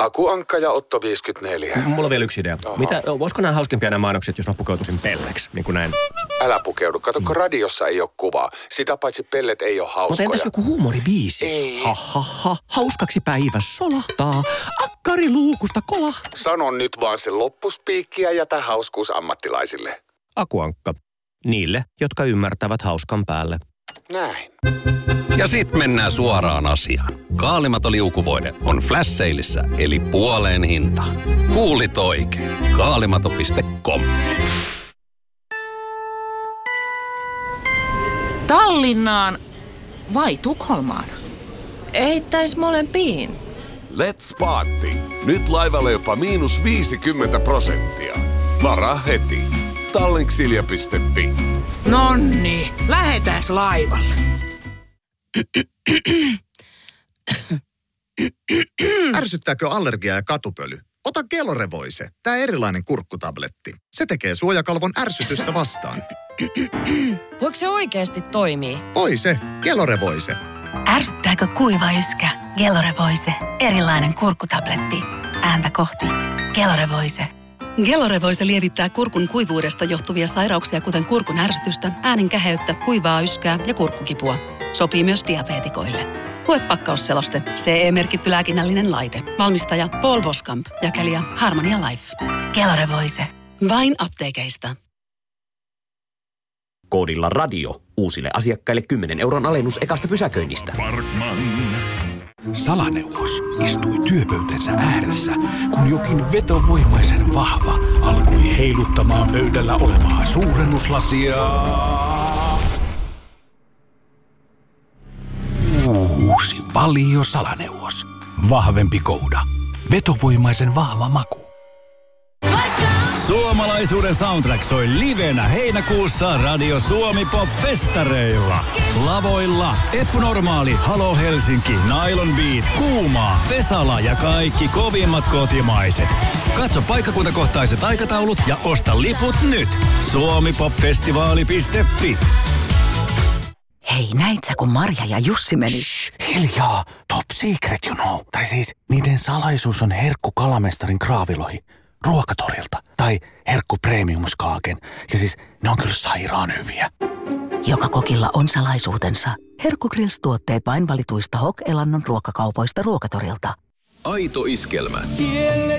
Akuankka ja Otto 54. Mulla on vielä yksi idea. Olisiko nämä hauskempia nämä mainokset, jos mä pukeutuisin pelleksi, niin kuin näin? Älä pukeudu. Kato, kun radiossa ei ole kuvaa. Sitä paitsi pellet ei ole hauskoja. Mutta entäs joku huumoribiisi? Ei. Ha. Hauskaksi päivä solahtaa. Akkari luukusta kolahtaa. Sano nyt vaan se loppuspiikki ja jätä hauskuus ammattilaisille. Akuankka. Niille, jotka ymmärtävät hauskan päälle. Näin. Ja sit mennään suoraan asiaan. Kaalimato liukuvoide on flash saleissa, eli puoleen hintaan. Kuulit oikein. Kaalimato.com. Tallinnaan vai Tukholmaan? Eittäis molempiin. Let's party! Nyt laivalle jopa -50%. Varaa heti. Tallinksilja.fi. Nonni, lähetääs laivalle. Ärsyttääkö allergia ja katupöly? Ota Gelorevoise, tää erilainen kurkkutabletti. Se tekee suojakalvon ärsytystä vastaan. Voiko se oikeasti toimii? Oi se, Gelorevoise. Ärsyttääkö kuiva yskä? Gelorevoise, erilainen kurkkutabletti. Ääntä kohti. Gelorevoise. Gelorevoise lievittää kurkun kuivuudesta johtuvia sairauksia, kuten kurkun ärsytystä, äänen käheyttä, kuivaa yskää ja kurkkukipua. Sopii myös diabeetikoille. Lue pakkausseloste. CE-merkitty lääkinnällinen laite. Valmistaja Paul Boskamp. Jakelija Harmonia Life. Gelorevoise. Vain apteekeista. Koodilla radio. Uusille asiakkaille 10 € alennus ekasta pysäköinnistä. Parkman. Salaneuvos istui työpöytänsä ääressä, kun jokin vetovoimaisen vahva alkoi heiluttamaan pöydällä olevaa suurennuslasia. Uusi Valio Salaneuvos. Vahvempi kouda. Vetovoimaisen vahva maku. Suomalaisuuden soundtrack soi livenä heinäkuussa Radio Suomi Pop-festareilla. Lavoilla Eppu Normaali, Halo Helsinki, Nylon Beat, Kuumaa, Vesala ja kaikki kovimmat kotimaiset. Katso paikkakuntakohtaiset aikataulut ja osta liput nyt. suomipopfestivaali.fi. Hei, näit sä, kun Marja ja Jussi meni? Shh, hiljaa. Top secret, you know. Tai siis, niiden salaisuus on herkku kalamestarin kraavilohi. Ruokatorilta. Tai herkku premiumskaaken. Ja siis, ne on kyllä sairaan hyviä. Joka kokilla on salaisuutensa. Herkku Grills-tuotteet vain valituista Hok-elannon ruokakaupoista Ruokatorilta. Aito iskelmä.